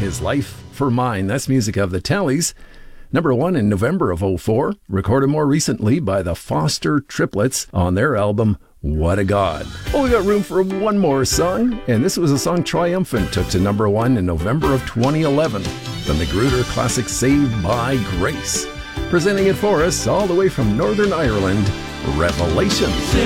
His Life for Mine. That's music of the Tallies. Number 1 in November of 2004, recorded more recently by the Foster Triplets on their album What a God. Well, we got room for one more song, and this was a song Triumphant took to number 1 in November of 2011. The Magruder classic Saved by Grace. Presenting it for us all the way from Northern Ireland, Revelation.